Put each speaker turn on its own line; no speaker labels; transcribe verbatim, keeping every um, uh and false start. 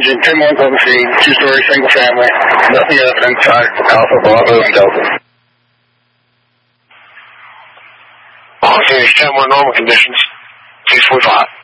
engine, ten ones on the scene, two-story, single family, nothing evidence, Alpha, Bravo, and Delta.
Okay, ten one normal conditions, six forty-five.